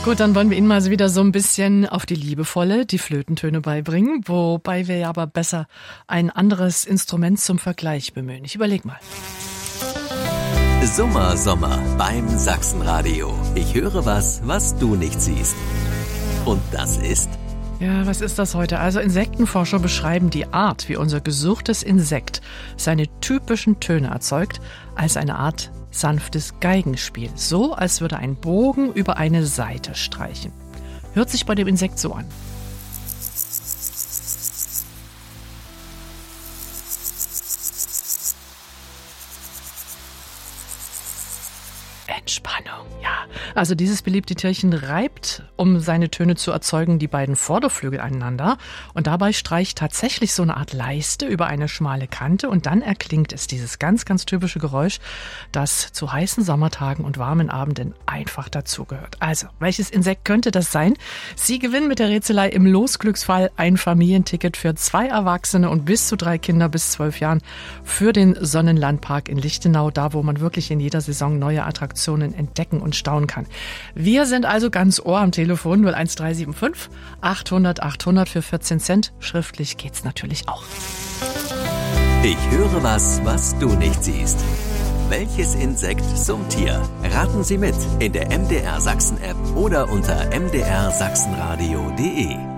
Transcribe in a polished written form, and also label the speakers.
Speaker 1: Gut, dann wollen wir Ihnen mal so wieder so ein bisschen auf die liebevolle, die Flötentöne beibringen, wobei wir ja aber besser ein anderes Instrument zum Vergleich bemühen. Ich überleg mal.
Speaker 2: Summer Sommer beim Sachsenradio. Ich höre was du nicht siehst. Und das ist...
Speaker 1: Ja, was ist das heute? Also Insektenforscher beschreiben die Art, wie unser gesuchtes Insekt seine typischen Töne erzeugt, als eine Art sanftes Geigenspiel. So, als würde ein Bogen über eine Saite streichen. Hört sich bei dem Insekt so an. Entspannung, ja. Also dieses beliebte Tierchen reibt, um seine Töne zu erzeugen, die beiden Vorderflügel aneinander. Und dabei streicht tatsächlich so eine Art Leiste über eine schmale Kante. Und dann erklingt es, dieses ganz, ganz typische Geräusch, das zu heißen Sommertagen und warmen Abenden einfach dazugehört. Also, welches Insekt könnte das sein? Sie gewinnen mit der Rätselei im Losglücksfall ein Familienticket für 2 Erwachsene und bis zu 3 Kinder bis 12 Jahren für den Sonnenlandpark in Lichtenau, da wo man wirklich in jeder Saison neue Attraktionen entdecken und staunen kann. Wir sind also ganz Ohr am Telefon 01375 800 800 für 14 Cent. Schriftlich geht's natürlich auch.
Speaker 2: Ich höre was du nicht siehst. Welches Insekt summt hier? Raten Sie mit in der MDR Sachsen App oder unter mdrsachsenradio.de.